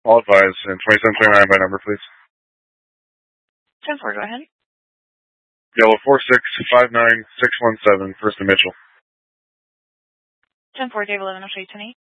All advised. And 2729 by number, please. 10-4, go ahead. Yellow 4659617, first to Mitchell. 10-4, Dave 11, I'll show you 10-8.